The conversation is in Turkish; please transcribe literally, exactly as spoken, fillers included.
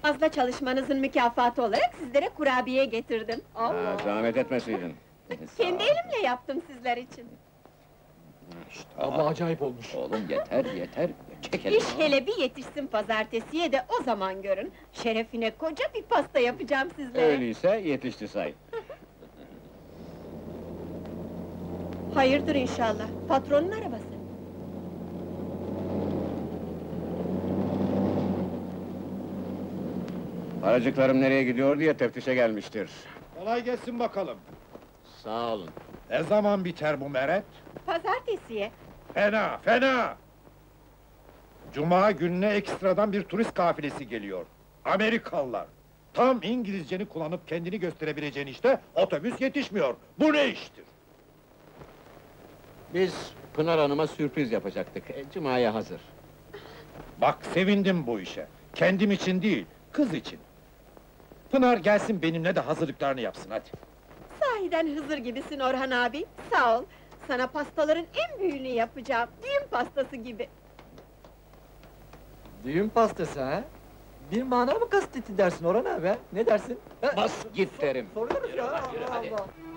Fazla çalışmanızın mükafatı olarak sizlere kurabiye getirdim. Ha, zahmet etmeseydin. Kendi elimle yaptım sizler için. İşte, Abla acayip olmuş. oğlum yeter, yeter. Çek elini. İş hele bir yetişsin pazartesiye de o zaman görün. Şerefine koca bir pasta yapacağım sizlere. Öyleyse yetişti say. Hayırdır inşallah, patronun arabası. Paracıklarım nereye gidiyor diye teftişe gelmiştir. Kolay gelsin bakalım. Sağ olun. Ne zaman biter bu meret? Pazartesiye. Fena, fena! Cuma gününe ekstradan bir turist kafilesi geliyor. Amerikalılar. Tam İngilizceni kullanıp kendini gösterebileceğin işte otobüs yetişmiyor. Bu ne iştir? Biz Pınar Hanım'a sürpriz yapacaktık. E, Cuma'ya hazır. Bak sevindim bu işe. Kendim için değil, kız için. Pınar gelsin benimle de hazırlıklarını yapsın hadi. Sahiden Hızır gibisin Orhan abi, sağ ol. Sana pastaların en büyüğünü yapacağım, düğün pastası gibi. Düğün pastası ha? Bir mana mı kastetti dersin Orhan abi ha? Ne dersin? Ha? Bas git derim. Soruyoruz ya, yürü, Allah hadi. Allah!